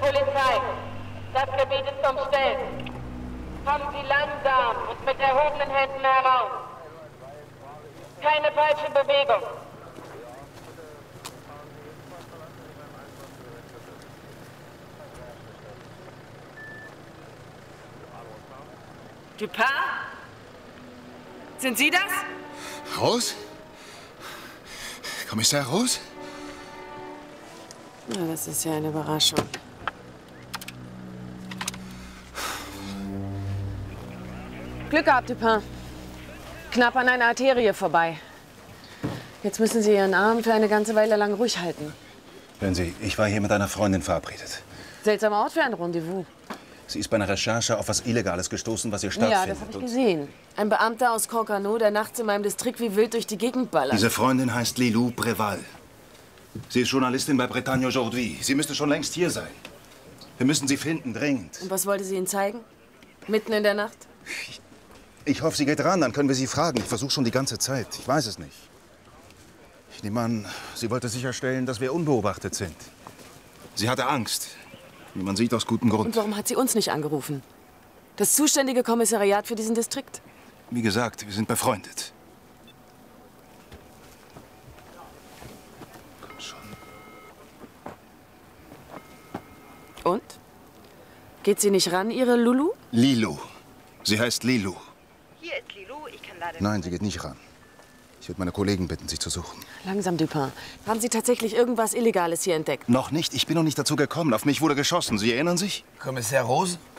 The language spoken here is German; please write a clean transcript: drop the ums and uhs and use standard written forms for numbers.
Polizei. Das Gebiet ist umstellt. Kommen Sie langsam und mit erhobenen Händen heraus. Keine falsche Bewegung. Dupin? Sind Sie das? Rose? Kommissar Rose? Na, das ist ja eine Überraschung. Glück gehabt, Dupin. Knapp an einer Arterie vorbei. Jetzt müssen Sie Ihren Arm für eine ganze Weile lang ruhig halten. Hören Sie, ich war hier mit einer Freundin verabredet. Seltsamer Ort für ein Rendezvous. Sie ist bei einer Recherche auf was Illegales gestoßen, was hier stattfindet. Ja, das habe ich gesehen. Ein Beamter aus Corcano, der nachts in meinem Distrikt wie wild durch die Gegend ballert. Diese Freundin heißt Lilou Preval. Sie ist Journalistin bei Bretagne Aujourd'hui. Sie müsste schon längst hier sein. Wir müssen sie finden, dringend. Und was wollte sie Ihnen zeigen? Mitten in der Nacht? Ich hoffe, sie geht ran, dann können wir sie fragen. Ich versuche schon die ganze Zeit. Ich weiß es nicht. Ich nehme an, sie wollte sicherstellen, dass wir unbeobachtet sind. Sie hatte Angst. Wie man sieht, aus gutem Grund. Und warum hat sie uns nicht angerufen? Das zuständige Kommissariat für diesen Distrikt? Wie gesagt, wir sind befreundet. Komm schon. Und? Geht sie nicht ran, Ihre Lulu? Lilou. Sie heißt Lilou. Hier ist Lilou, ich kann leider... Nein, sie geht nicht ran. Ich würde meine Kollegen bitten, sie zu suchen. Langsam, Dupin. Haben Sie tatsächlich irgendwas Illegales hier entdeckt? Noch nicht. Ich bin noch nicht dazu gekommen. Auf mich wurde geschossen. Sie erinnern sich? Kommissar Rose?